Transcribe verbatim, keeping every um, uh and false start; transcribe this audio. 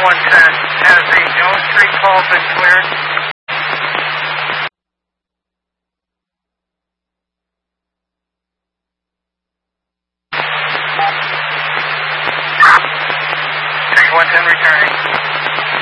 one ten. Has the Jones Street call been cleared? one ten returning.